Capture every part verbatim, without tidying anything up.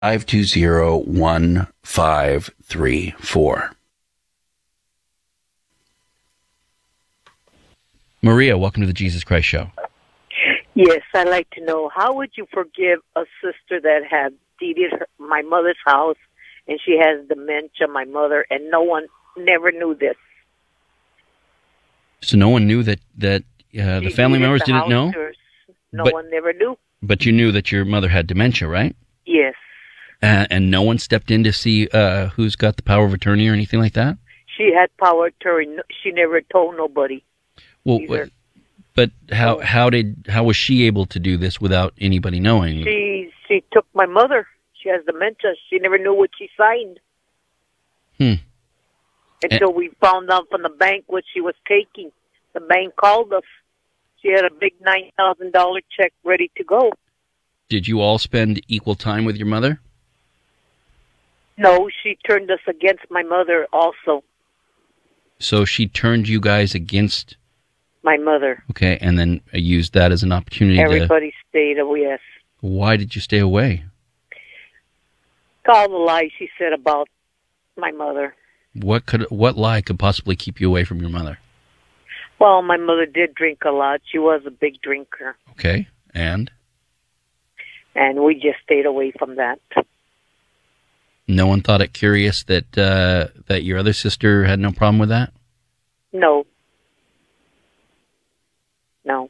five two zero, one five three four. Maria, welcome to the Jesus Christ Show. Yes, I'd like to know, how would you forgive a sister that had deeded her, my mother's house, and she has dementia, my mother, and no one never knew this? So no one knew that, that uh, the family members the didn't know? No but, one never knew. But you knew that your mother had dementia, right? Yes. Uh, and no one stepped in to see uh, who's got the power of attorney or anything like that? She had power of attorney. She never told nobody. Well, either. But how how did how was she able to do this without anybody knowing? She she took my mother. She has dementia. She never knew what she signed. Hmm. Until and, we found out from the bank what she was taking. The bank called us. She had a big nine thousand dollar check ready to go. Did you all spend equal time with your mother? No, she turned us against my mother also. So she turned you guys against my mother. Okay, and then used that as an opportunity Everybody to... stayed away, yes. Why did you stay away? All the lies she said about my mother. What could what lie could possibly keep you away from your mother? Well, my mother did drink a lot. She was a big drinker. Okay, and? And we just stayed away from that. No one thought it curious that uh, that your other sister had no problem with that? No. No.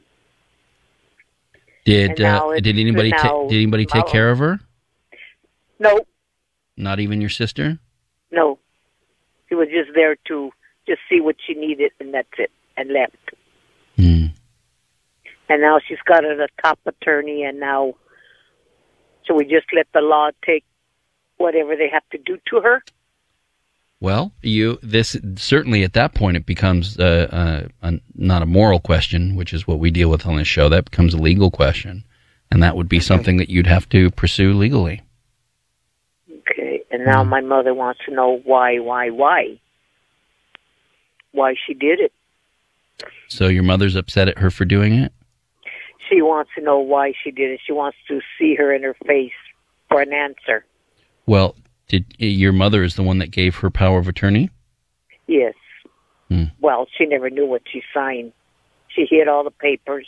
Did uh, did anybody ta- did anybody take care of her? No. Not even your sister? No. She was just there to just see what she needed, and that's it, and left. Hmm. And now she's got a top attorney, and now, so we just let the law take whatever they have to do to her. Well, you this certainly at that point it becomes uh, uh, a, not a moral question, which is what we deal with on this show. That becomes a legal question, and that would be something that you'd have to pursue legally. Okay, and now mm. my mother wants to know why, why, why, why she did it. So your mother's upset at her for doing it? She wants to know why she did it. She wants to see her in her face for an answer. Well, did your mother is the one that gave her power of attorney? Yes. Hmm. Well, she never knew what she signed. She hid all the papers.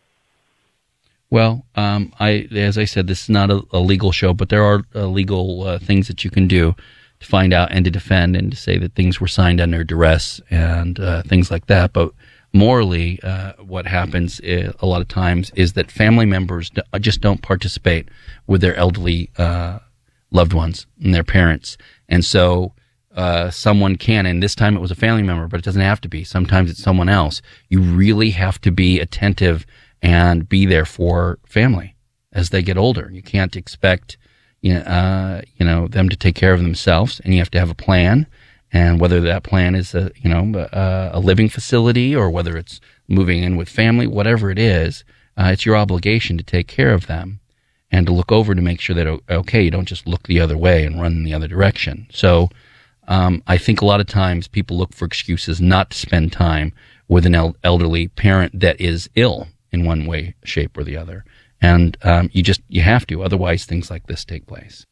Well, um, I as I said, this is not a, a legal show, but there are uh, legal uh, things that you can do to find out and to defend and to say that things were signed under duress and uh, things like that. But morally, uh, what happens is, a lot of times is that family members d- just don't participate with their elderly uh loved ones and their parents. And so uh, someone can, and this time it was a family member, but it doesn't have to be. Sometimes it's someone else. You really have to be attentive and be there for family as they get older. You can't expect you know, uh, you know them to take care of themselves, and you have to have a plan. And whether that plan is a you know a, a living facility or whether it's moving in with family, whatever it is, uh, it's your obligation to take care of them. And to look over to make sure that, okay, you don't just look the other way and run in the other direction. So um, I think a lot of times people look for excuses not to spend time with an el- elderly parent that is ill in one way, shape, or the other. And um, you just, you have to, otherwise things like this take place.